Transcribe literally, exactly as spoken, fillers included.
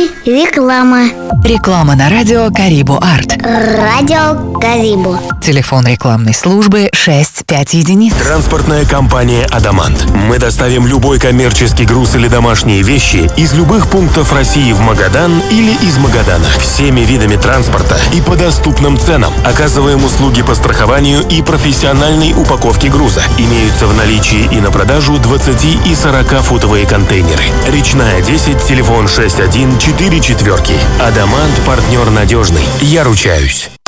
И реклама. Реклама на радио Карибу Арт. Радио Карибу. Телефон рекламной службы шесть пять единиц. Транспортная компания «Адамант». Мы доставим любой коммерческий груз или домашние вещи из любых пунктов России в Магадан или из Магадана. Всеми видами транспорта и по доступным ценам. Оказываем услуги по страхованию и профессиональной упаковке груза. Имеются в наличии и на продажу двадцати и сорокафутовые контейнеры. Речная десять, телефон шесть один четыре четыре. «Адамант» — партнер надежный. Я ручаюсь.